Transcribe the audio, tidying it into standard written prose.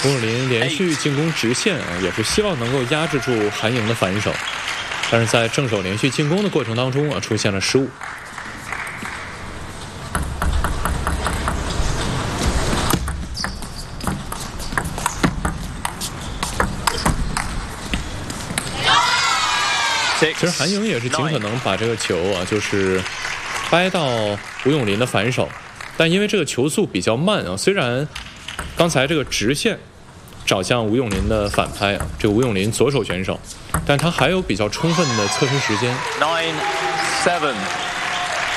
吴永林连续进攻直线啊，也是希望能够压制住韩莹的反手，但是在正手连续进攻的过程当中啊，出现了失误。其实韩莹也是尽可能把这个球啊，就是掰到吴永林的反手，但因为这个球速比较慢啊，虽然刚才这个直线找向吴永林的反拍啊，这个吴永林左手选手，但他还有比较充分的测试时间。 9-7